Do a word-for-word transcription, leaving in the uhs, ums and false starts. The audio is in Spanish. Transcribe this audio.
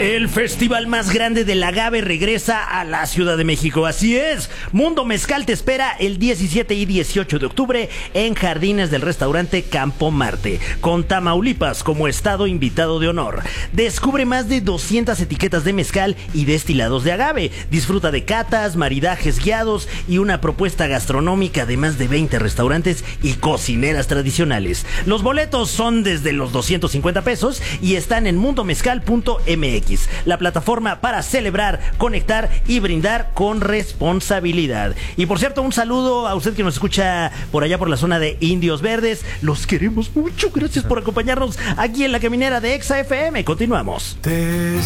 El festival más grande del agave regresa a la Ciudad de México. Así es, Mundo Mezcal te espera el diecisiete y dieciocho de octubre en Jardines del restaurante Campo Marte, con Tamaulipas como estado invitado de honor. Descubre más de doscientas etiquetas de mezcal y destilados de agave. Disfruta de catas, maridajes guiados y una propuesta gastronómica de más de veinte restaurantes y cocineras tradicionales. Los boletos son desde los doscientos cincuenta pesos y están en mundo mezcal punto m x, la plataforma para celebrar, conectar y brindar con responsabilidad. Y por cierto, un saludo a usted que nos escucha por allá por la zona de Indios Verdes. Los queremos mucho. Gracias por acompañarnos aquí en La Caminera de Exa F M. Continuamos.